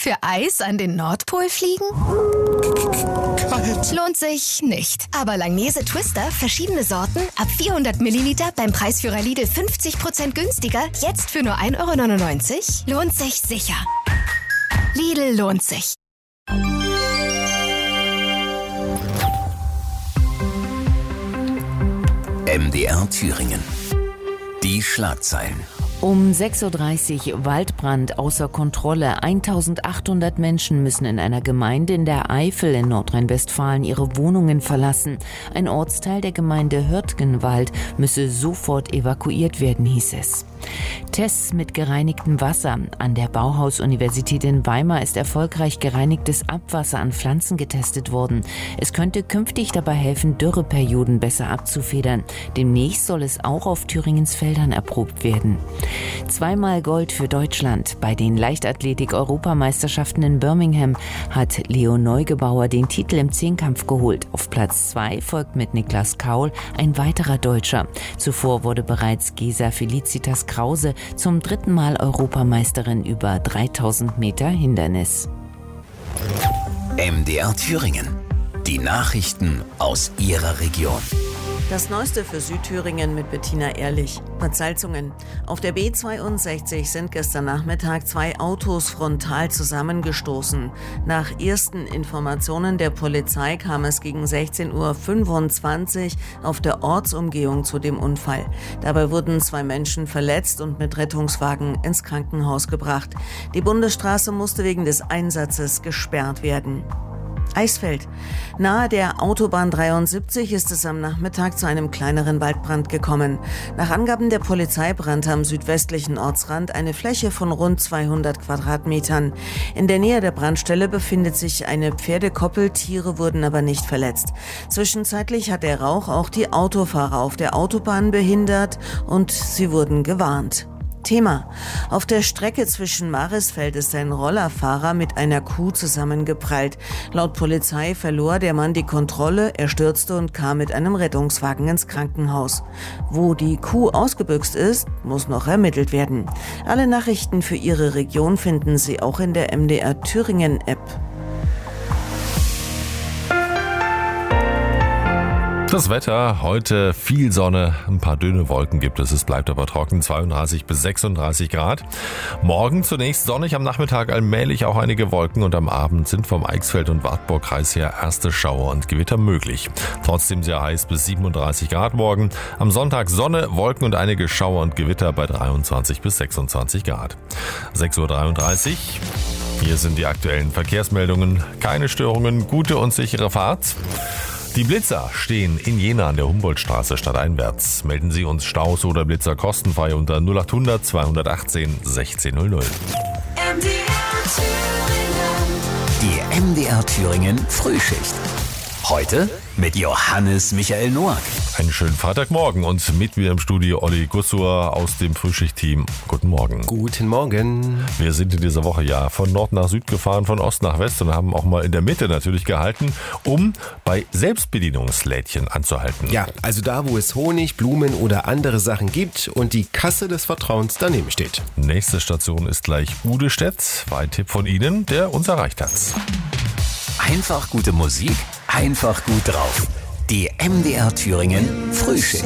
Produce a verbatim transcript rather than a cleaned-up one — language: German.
Für Eis an den Nordpol fliegen? Kalt. Lohnt sich nicht. Aber Langnese Twister, verschiedene Sorten, ab vierhundert Milliliter beim Preisführer Lidl fünfzig Prozent günstiger, jetzt für nur ein Euro neunundneunzig? Lohnt sich sicher. Lidl lohnt sich. M D R Thüringen. Die Schlagzeilen. Um sechs Uhr dreißig Waldbrand außer Kontrolle. eintausendachthundert Menschen müssen in einer Gemeinde in der Eifel in Nordrhein-Westfalen ihre Wohnungen verlassen. Ein Ortsteil der Gemeinde Hürtgenwald müsse sofort evakuiert werden, hieß es. Tests mit gereinigtem Wasser. An der Bauhaus-Universität in Weimar ist erfolgreich gereinigtes Abwasser an Pflanzen getestet worden. Es könnte künftig dabei helfen, Dürreperioden besser abzufedern. Demnächst soll es auch auf Thüringens Feldern erprobt werden. Zweimal Gold für Deutschland. Bei den Leichtathletik-Europameisterschaften in Birmingham hat Leo Neugebauer den Titel im Zehnkampf geholt. Auf Platz zwei folgt mit Niklas Kaul ein weiterer Deutscher. Zuvor wurde bereits Gesa Felicitas Krause zum dritten Mal Europameisterin über dreitausend Meter Hindernis. M D R Thüringen. Die Nachrichten aus Ihrer Region. Das Neueste für Südthüringen mit Bettina Ehrlich. Bad Salzungen. Auf der B zweiundsechzig sind gestern Nachmittag zwei Autos frontal zusammengestoßen. Nach ersten Informationen der Polizei kam es gegen sechzehn Uhr fünfundzwanzig auf der Ortsumgehung zu dem Unfall. Dabei wurden zwei Menschen verletzt und mit Rettungswagen ins Krankenhaus gebracht. Die Bundesstraße musste wegen des Einsatzes gesperrt werden. Eisfeld. Nahe der Autobahn dreiundsiebzig ist es am Nachmittag zu einem kleineren Waldbrand gekommen. Nach Angaben der Polizei brannte am südwestlichen Ortsrand eine Fläche von rund zweihundert Quadratmetern. In der Nähe der Brandstelle befindet sich eine Pferdekoppel, Tiere wurden aber nicht verletzt. Zwischenzeitlich hat der Rauch auch die Autofahrer auf der Autobahn behindert und sie wurden gewarnt. Thema. Auf der Strecke zwischen Marisfeld ist ein Rollerfahrer mit einer Kuh zusammengeprallt. Laut Polizei verlor der Mann die Kontrolle, er stürzte und kam mit einem Rettungswagen ins Krankenhaus. Wo die Kuh ausgebüxt ist, muss noch ermittelt werden. Alle Nachrichten für Ihre Region finden Sie auch in der M D R Thüringen App. Das Wetter, heute viel Sonne, ein paar dünne Wolken gibt es, es bleibt aber trocken, zweiunddreißig bis sechsunddreißig Grad. Morgen zunächst sonnig, am Nachmittag allmählich auch einige Wolken und am Abend sind vom Eichsfeld- und Wartburgkreis her erste Schauer und Gewitter möglich. Trotzdem sehr heiß bis siebenunddreißig Grad morgen. Am Sonntag Sonne, Wolken und einige Schauer und Gewitter bei dreiundzwanzig bis sechsundzwanzig Grad. sechs Uhr dreiunddreißig. Hier sind die aktuellen Verkehrsmeldungen. Keine Störungen, gute und sichere Fahrt. Die Blitzer stehen in Jena an der Humboldtstraße stadteinwärts. Melden Sie uns Staus oder Blitzer kostenfrei unter null achthundert zweihundertachtzehn sechzehn null null. Die M D R Thüringen Frühschicht. Heute mit Johannes Michael Noack. Einen schönen Freitagmorgen und mit mir im Studio Olli Gussur aus dem Frühschicht-Team. Guten Morgen. Guten Morgen. Wir sind in dieser Woche ja von Nord nach Süd gefahren, von Ost nach West und haben auch mal in der Mitte natürlich gehalten, um bei Selbstbedienungslädchen anzuhalten. Ja, also da, wo es Honig, Blumen oder andere Sachen gibt und die Kasse des Vertrauens daneben steht. Nächste Station ist gleich Udestedt. War ein Tipp von Ihnen, der uns erreicht hat. Einfach gute Musik, einfach gut drauf. Die M D R Thüringen Frühschicht.